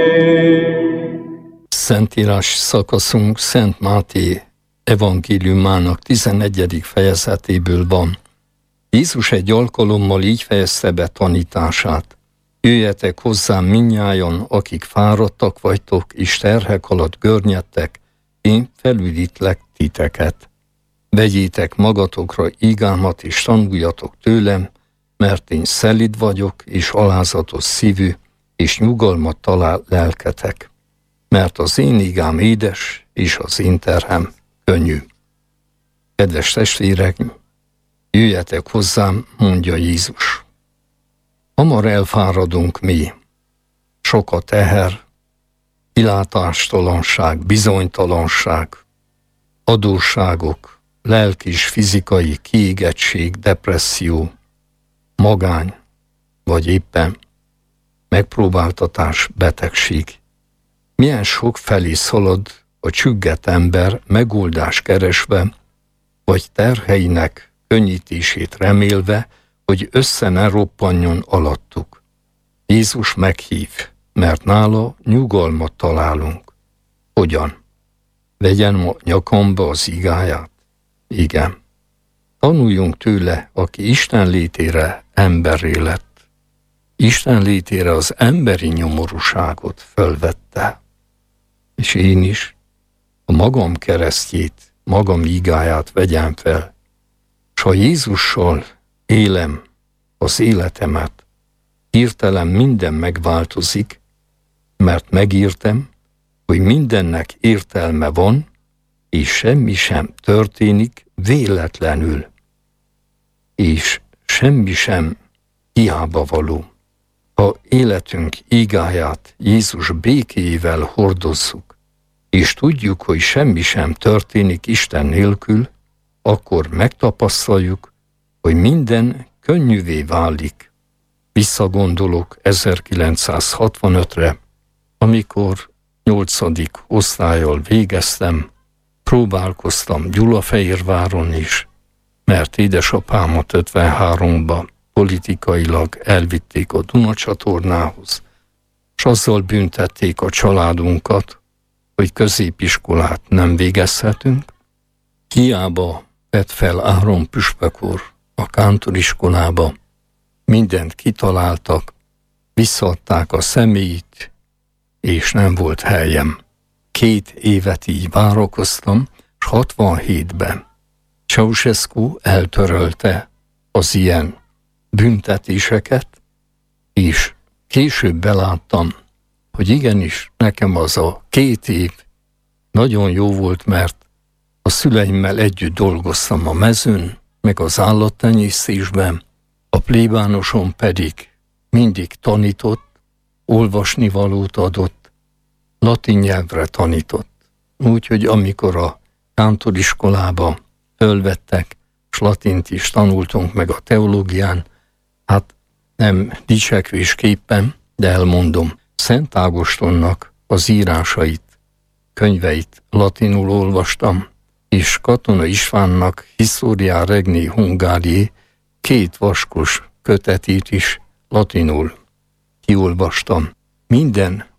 Szentírás szakaszunk Szent Máté evangéliumának 11. fejezetéből van. Jézus egy alkalommal így fejezte be tanítását. Jöjjetek hozzám mindnyájan, akik fáradtak vagytok, és terhek alatt görnyedtek, én felüdítlek titeket. Vegyétek magatokra ígámat, és tanuljatok tőlem, mert én szelíd vagyok, és alázatos szívű, és nyugalmat talál lelketek. Mert az én ígám édes, és az én terhem könnyű. Kedves testvérek, jöjjetek hozzám, mondja Jézus. Hamar elfáradunk mi. Sok a teher, kilátástalanság, bizonytalanság, adósságok, lelki és fizikai kiégettség, depresszió, magány, vagy éppen megpróbáltatás, betegség. Milyen sok felé szalad a csüggett ember megoldás keresve, vagy terheinek könnyítését remélve, hogy össze ne roppanjon alattuk. Jézus meghív, mert nála nyugalmat találunk. Hogyan? Vegyem a nyakamba az igáját? Igen. Tanuljunk tőle, aki Isten létére emberré lett. Isten létére az emberi nyomorúságot fölvette. És én is a magam keresztjét, magam igáját vegyem fel. S ha Jézussal élem az életemet, hirtelen minden megváltozik, mert megírtam, hogy mindennek értelme van, és semmi sem történik véletlenül, és semmi sem hiába való. Ha életünk igáját Jézus békéjével hordozzuk, és tudjuk, hogy semmi sem történik Isten nélkül, akkor megtapasztaljuk, hogy minden könnyűvé válik. Visszagondolok 1965-re, amikor 8. osztállyal végeztem, próbálkoztam Gyulafehérváron is, mert édesapámat 53-ba politikailag elvitték a Dunacsatornához, s azzal büntették a családunkat, hogy középiskolát nem végezhetünk. Hiába vett fel Áron püspök úr a kántoriskolába, mindent kitaláltak, visszaadták a személyt, és nem volt helyem. 2 évet így várakoztam, s 67-ben Ceausescu eltörölte az ilyen büntetéseket, és később beláttam, hogy igenis nekem az a 2 év nagyon jó volt, mert a szüleimmel együtt dolgoztam a mezőn, meg az állattenyésztésben, a plébánoson pedig mindig tanított, olvasnivalót adott, latin nyelvre tanított. Úgyhogy amikor a kántoriskolába fölvettek, s latint is tanultunk meg a teológián, hát nem dicsekvésképpen, de elmondom, Szent Ágostonnak az írásait, könyveit latinul olvastam, és Katona Istvánnak Historia Regni Hungariae 2 vaskos kötetét is latinul kiolvastam. Minden